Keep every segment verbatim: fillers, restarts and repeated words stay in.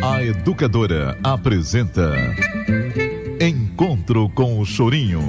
A Educadora apresenta Encontro com o Chorinho.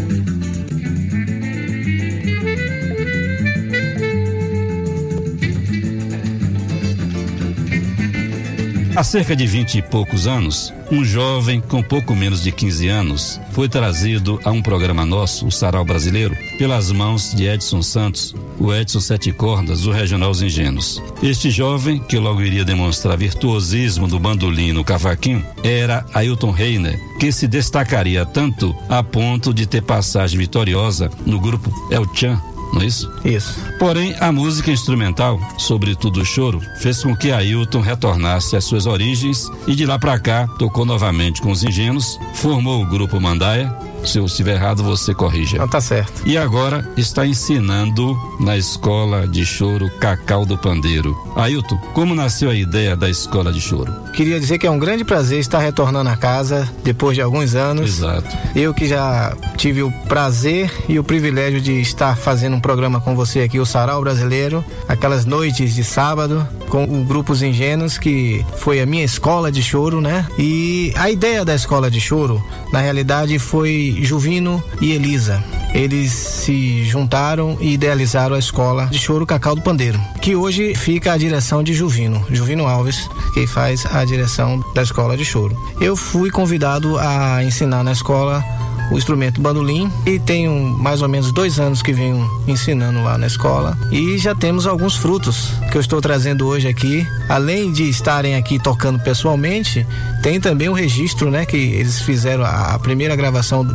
Há cerca de vinte e poucos anos, um jovem com pouco menos de quinze anos foi trazido a um programa nosso, o Sarau Brasileiro, pelas mãos de Edson Santos, o Edson Sete Cordas, do Regional Os Engenhos. Este jovem, que logo iria demonstrar virtuosismo do bandolim e no cavaquinho, era Ailton Reiner, que se destacaria tanto a ponto de ter passagem vitoriosa no grupo El Chan, não é isso? Isso. Porém, a música instrumental, sobretudo o choro, fez com que Ailton retornasse às suas origens e de lá pra cá tocou novamente com os Engenhos, formou o grupo Mandaia. Se eu estiver errado, você corrija. Não, tá certo. E agora está ensinando na Escola de Choro Cacau do Pandeiro. Ailton, como nasceu a ideia da Escola de Choro? Queria dizer que é um grande prazer estar retornando à casa depois de alguns anos. Exato. Eu que já tive o prazer e o privilégio de estar fazendo um programa com você aqui, o Sarau Brasileiro, aquelas noites de sábado com o grupo Os Engenhos, que foi a minha escola de choro, né? E a ideia da Escola de Choro, na realidade, foi Juvino e Elisa. Eles se juntaram e idealizaram a Escola de Choro Cacau do Pandeiro, que hoje fica à direção de Juvino, Juvino Alves, que faz a direção da Escola de Choro. Eu fui convidado a ensinar na escola o instrumento bandolim e tenho mais ou menos dois anos que venho ensinando lá na escola e já temos alguns frutos que eu estou trazendo hoje aqui. Além de estarem aqui tocando pessoalmente, tem também um registro, né, que eles fizeram a primeira gravação